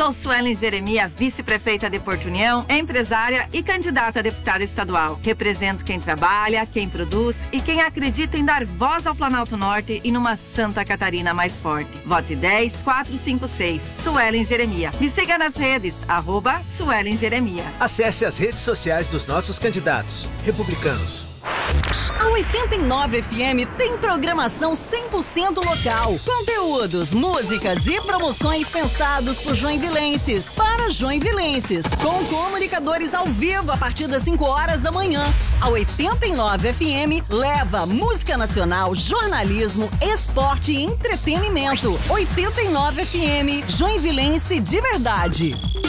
Sou Suelen Jeremia, vice-prefeita de Porto União, empresária e candidata a deputada estadual. Represento quem trabalha, quem produz e quem acredita em dar voz ao Planalto Norte e numa Santa Catarina mais forte. Vote 10456, Suelen Jeremia. Me siga nas redes, @Suelen Jeremia. Acesse as redes sociais dos nossos candidatos republicanos. A 89 FM tem programação 100% local. Conteúdos, músicas e promoções pensados por joinvilenses, para joinvilenses. Com comunicadores ao vivo a partir das 5 horas da manhã. A 89 FM leva música nacional, jornalismo, esporte e entretenimento. 89 FM, joinvilense de verdade.